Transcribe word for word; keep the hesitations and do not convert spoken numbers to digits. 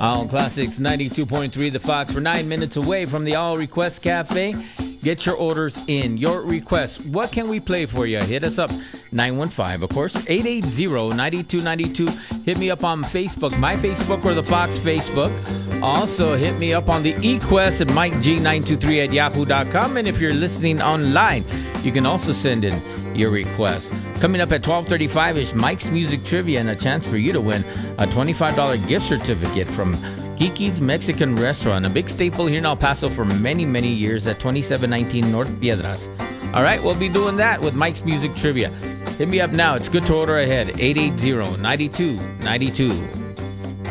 All Classics ninety-two point three The Fox. We're nine minutes away from the All Request Cafe. Get your orders in. Your requests. What can we play for you? Hit us up. nine one five, of course. eight eight zero, nine two nine two. Hit me up on Facebook. My Facebook or the Fox Facebook. Also, hit me up on the eQuest at Mike G nine two three at yahoo dot com. And if you're listening online, you can also send in your request. Coming up at twelve thirty-five is Mike's Music Trivia and a chance for you to win a twenty-five dollars gift certificate from Kiki's Mexican Restaurant, a big staple here in El Paso for many, many years at twenty-seven nineteen North Piedras. All right, we'll be doing that with Mike's Music Trivia. Hit me up now. It's good to order ahead. eight eight zero, nine two nine two.